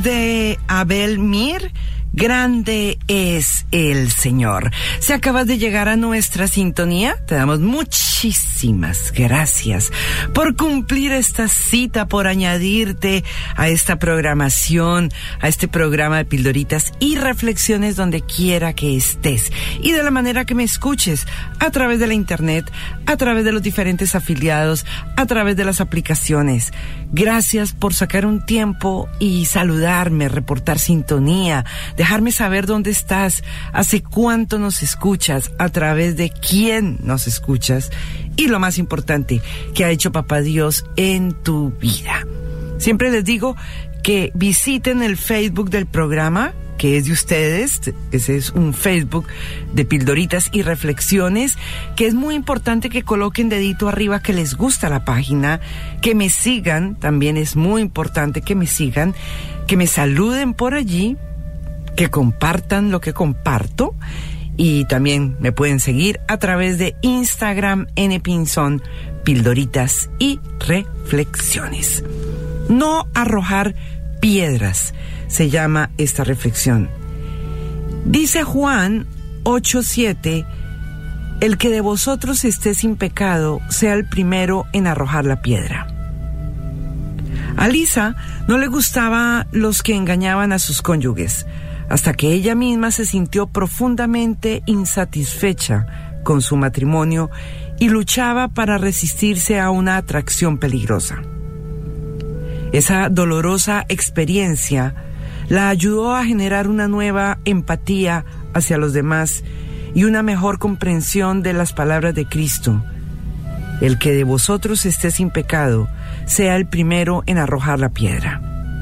de Abel Mir, grande es el Señor. Si acabas de llegar a nuestra sintonía, te damos muchísimas gracias por cumplir esta cita, por añadirte a esta programación, a este programa de pildoritas y reflexiones donde quiera que estés y de la manera que me escuches, a través de la internet, a través de los diferentes afiliados, a través de las aplicaciones. Gracias por sacar un tiempo y saludarme, reportar sintonía, dejarme saber dónde estás, hace cuánto nos escuchas, a través de quién nos escuchas y lo más importante, qué ha hecho Papá Dios en tu vida. Siempre les digo que visiten el Facebook del programa, que es de ustedes. Ese es un Facebook de pildoritas y reflexiones, que es muy importante que coloquen dedito arriba que les gusta la página, que me sigan, también es muy importante que me sigan, que me saluden por allí, que compartan lo que comparto y también me pueden seguir a través de Instagram npinzón, pildoritas y reflexiones. No arrojar piedras se llama esta reflexión. Dice Juan 8:7, el que de vosotros esté sin pecado sea el primero en arrojar la piedra. A Lisa no le gustaban los que engañaban a sus cónyuges, hasta que ella misma se sintió profundamente insatisfecha con su matrimonio y luchaba para resistirse a una atracción peligrosa. Esa dolorosa experiencia la ayudó a generar una nueva empatía hacia los demás y una mejor comprensión de las palabras de Cristo. El que de vosotros esté sin pecado, sea el primero en arrojar la piedra.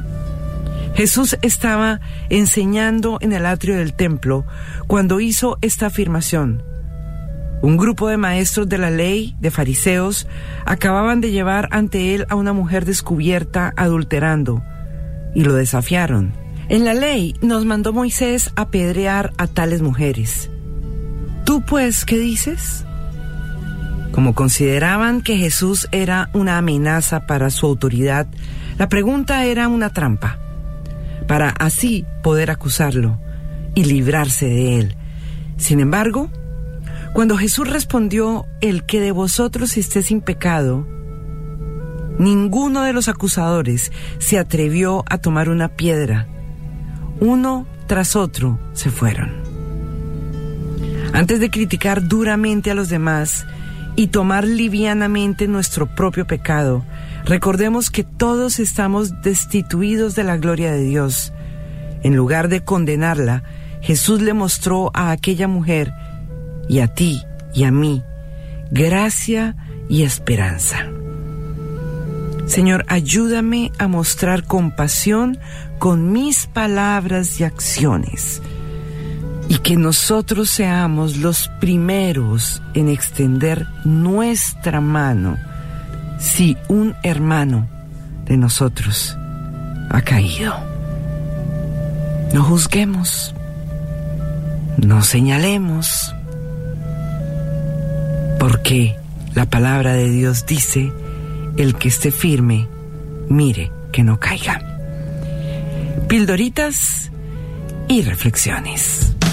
Jesús estaba enseñando en el atrio del templo cuando hizo esta afirmación. Un grupo de maestros de la ley, de fariseos, acababan de llevar ante él a una mujer descubierta adulterando y lo desafiaron. En la ley nos mandó Moisés apedrear a tales mujeres. ¿Tú pues qué dices? Como consideraban que Jesús era una amenaza para su autoridad, la pregunta era una trampa, para así poder acusarlo y librarse de él. Sin embargo, cuando Jesús respondió, el que de vosotros esté sin pecado, ninguno de los acusadores se atrevió a tomar una piedra. Uno tras otro se fueron. Antes de criticar duramente a los demás y tomar livianamente nuestro propio pecado, recordemos que todos estamos destituidos de la gloria de Dios. En lugar de condenarla, Jesús le mostró a aquella mujer y a ti y a mí gracia y esperanza. Señor, ayúdame a mostrar compasión con mis palabras y acciones, y que nosotros seamos los primeros en extender nuestra mano si un hermano de nosotros ha caído. No juzguemos, no señalemos, porque la palabra de Dios dice, el que esté firme, mire que no caiga. Pildoritas y reflexiones.